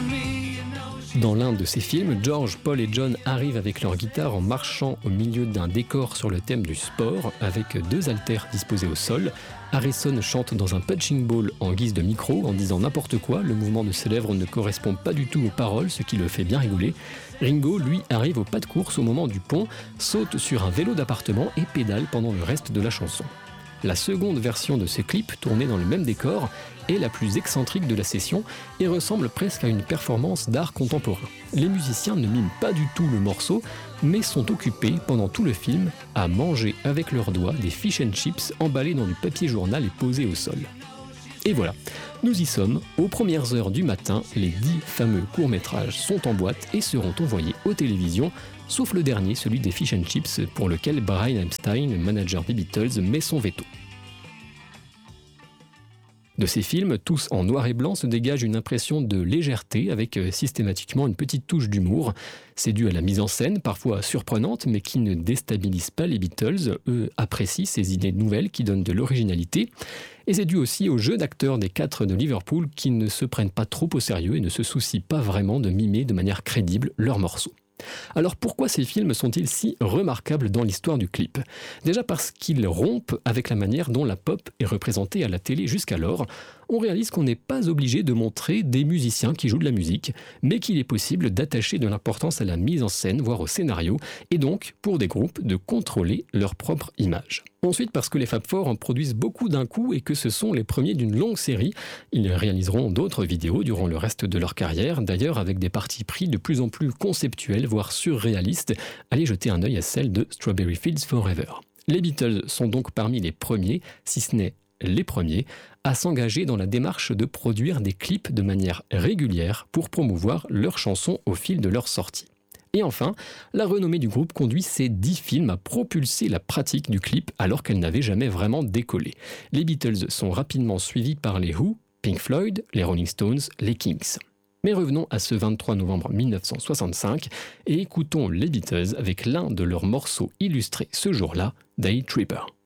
Dans l'un de ces films, George, Paul et John arrivent avec leur guitare en marchant au milieu d'un décor sur le thème du sport, avec 2 haltères disposés au sol. Harrison chante dans un punching ball en guise de micro, en disant n'importe quoi, le mouvement de ses lèvres ne correspond pas du tout aux paroles, ce qui le fait bien rigoler. Ringo, lui, arrive au pas de course au moment du pont, saute sur un vélo d'appartement et pédale pendant le reste de la chanson. La seconde version de ce clip, tournée dans le même décor, est la plus excentrique de la session et ressemble presque à une performance d'art contemporain. Les musiciens ne miment pas du tout le morceau, mais sont occupés pendant tout le film à manger avec leurs doigts des fish and chips emballés dans du papier journal et posés au sol. Et voilà, nous y sommes, aux premières heures du matin, les 10 fameux courts-métrages sont en boîte et seront envoyés aux télévisions, sauf le dernier, celui des Fish and Chips, pour lequel Brian Epstein, manager des Beatles, met son veto. De ces films, tous en noir et blanc, se dégage une impression de légèreté avec systématiquement une petite touche d'humour. C'est dû à la mise en scène, parfois surprenante, mais qui ne déstabilise pas les Beatles. Eux apprécient ces idées nouvelles qui donnent de l'originalité. Et c'est dû aussi au jeu d'acteurs des 4 de Liverpool qui ne se prennent pas trop au sérieux et ne se soucient pas vraiment de mimer de manière crédible leurs morceaux. Alors pourquoi ces films sont-ils si remarquables dans l'histoire du clip ? Déjà parce qu'ils rompent avec la manière dont la pop est représentée à la télé jusqu'alors. On réalise qu'on n'est pas obligé de montrer des musiciens qui jouent de la musique, mais qu'il est possible d'attacher de l'importance à la mise en scène, voire au scénario, et donc, pour des groupes, de contrôler leur propre image. Ensuite, parce que les Fab Four en produisent beaucoup d'un coup et que ce sont les premiers d'une longue série. Ils réaliseront d'autres vidéos durant le reste de leur carrière, d'ailleurs avec des partis pris de plus en plus conceptuels, voire surréalistes. Allez jeter un œil à celle de Strawberry Fields Forever. Les Beatles sont donc parmi les premiers, si ce n'est les premiers, à s'engager dans la démarche de produire des clips de manière régulière pour promouvoir leurs chansons au fil de leur sortie. Et enfin, la renommée du groupe conduit ces 10 films à propulser la pratique du clip alors qu'elle n'avait jamais vraiment décollé. Les Beatles sont rapidement suivis par les Who, Pink Floyd, les Rolling Stones, les Kinks. Mais revenons à ce 23 novembre 1965 et écoutons les Beatles avec l'un de leurs morceaux illustrés ce jour-là, Day Tripper.